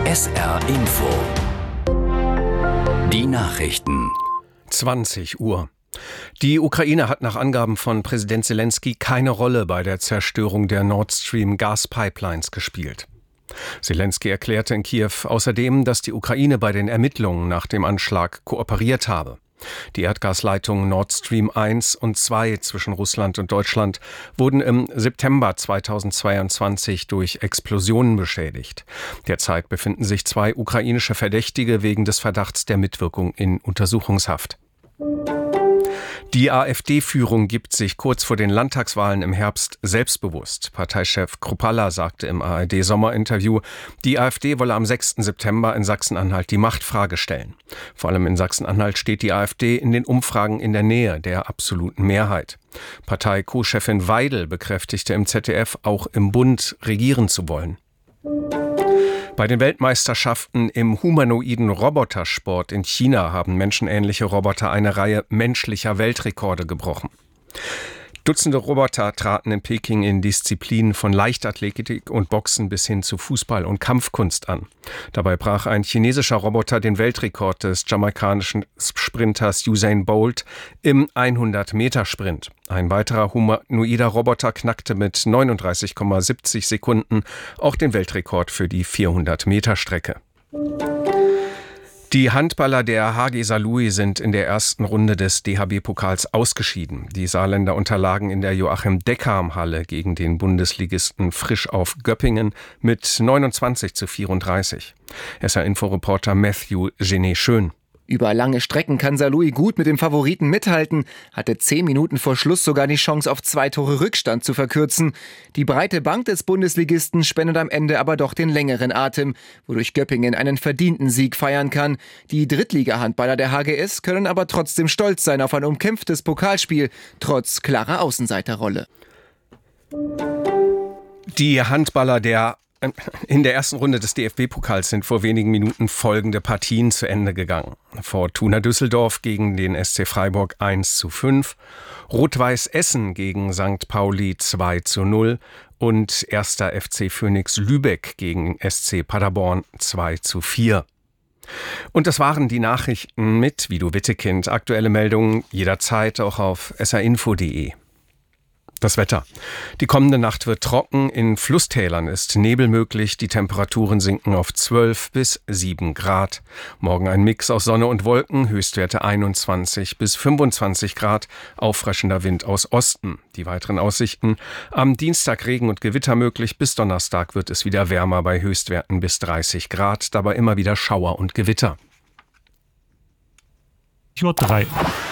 SR Info. Die Nachrichten. 20 Uhr. Die Ukraine hat nach Angaben von Präsident Zelensky keine Rolle bei der Zerstörung der Nord Stream Gaspipelines gespielt. Zelensky erklärte in Kiew außerdem, dass die Ukraine bei den Ermittlungen nach dem Anschlag kooperiert habe. Die Erdgasleitungen Nord Stream 1 und 2 zwischen Russland und Deutschland wurden im September 2022 durch Explosionen beschädigt. Derzeit befinden sich 2 ukrainische Verdächtige wegen des Verdachts der Mitwirkung in Untersuchungshaft. Die AfD-Führung gibt sich kurz vor den Landtagswahlen im Herbst selbstbewusst. Parteichef Kruppalla sagte im ARD-Sommerinterview, die AfD wolle am 6. September in Sachsen-Anhalt die Machtfrage stellen. Vor allem in Sachsen-Anhalt steht die AfD in den Umfragen in der Nähe der absoluten Mehrheit. Partei-Co-Chefin Weidel bekräftigte im ZDF, auch im Bund regieren zu wollen. Bei den Weltmeisterschaften im humanoiden Robotersport in China haben menschenähnliche Roboter eine Reihe menschlicher Weltrekorde gebrochen. Dutzende Roboter traten in Peking in Disziplinen von Leichtathletik und Boxen bis hin zu Fußball und Kampfkunst an. Dabei brach ein chinesischer Roboter den Weltrekord des jamaikanischen Sprinters Usain Bolt im 100-Meter-Sprint. Ein weiterer humanoider Roboter knackte mit 39,70 Sekunden auch den Weltrekord für die 400-Meter-Strecke. Die Handballer der HG Saarlouis sind in der ersten Runde des DHB-Pokals ausgeschieden. Die Saarländer unterlagen in der Joachim-Deckham-Halle gegen den Bundesligisten Frisch auf Göppingen mit 29:34. SR-Info-Reporter Matthew Genet-Schön. Über lange Strecken kann Saarlouis gut mit dem Favoriten mithalten, hatte 10 Minuten vor Schluss sogar die Chance auf 2 Tore Rückstand zu verkürzen. Die breite Bank des Bundesligisten spendet am Ende aber doch den längeren Atem, wodurch Göppingen einen verdienten Sieg feiern kann. Die Drittliga-Handballer der HGS können aber trotzdem stolz sein auf ein umkämpftes Pokalspiel, trotz klarer Außenseiterrolle. Die Handballer in der ersten Runde des DFB-Pokals sind vor wenigen Minuten folgende Partien zu Ende gegangen. Fortuna Düsseldorf gegen den SC Freiburg 1:5, Rot-Weiß Essen gegen St. Pauli 2:0 und 1. FC Phönix Lübeck gegen SC Paderborn 2:4. Und das waren die Nachrichten mit Vido Wittekind. Aktuelle Meldungen jederzeit auch auf srinfo.de. Das Wetter. Die kommende Nacht wird trocken. In Flusstälern ist Nebel möglich. Die Temperaturen sinken auf 12 bis 7 Grad. Morgen ein Mix aus Sonne und Wolken. Höchstwerte 21 bis 25 Grad. Auffrischender Wind aus Osten. Die weiteren Aussichten. Am Dienstag Regen und Gewitter möglich. Bis Donnerstag wird es wieder wärmer bei Höchstwerten bis 30 Grad. Dabei immer wieder Schauer und Gewitter. 3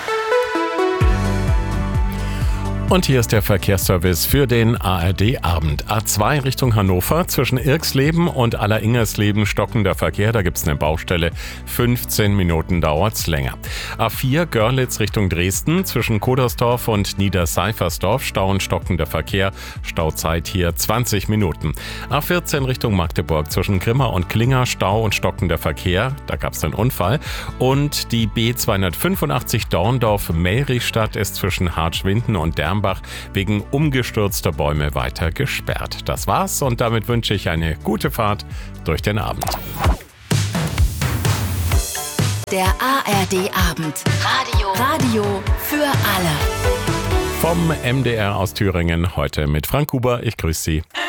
Und hier ist der Verkehrsservice für den ARD-Abend. A2 Richtung Hannover, zwischen Irxleben und Alleringers-Leben stockender Verkehr. Da gibt's eine Baustelle. 15 Minuten dauert's länger. A4 Görlitz Richtung Dresden, zwischen Kodersdorf und Niederseifersdorf. Stau und stockender Verkehr. Stauzeit hier 20 Minuten. A14 Richtung Magdeburg, zwischen Grimma und Klinger. Stau und stockender Verkehr. Da gab's einen Unfall. Und die B285 Dorndorf-Melrichstadt ist zwischen Hartschwinden und Dermbach wegen umgestürzter Bäume weiter gesperrt. Das war's und damit wünsche ich eine gute Fahrt durch den Abend. Der ARD-Abend. Radio für alle. Vom MDR aus Thüringen, heute mit Frank Huber. Ich grüße Sie.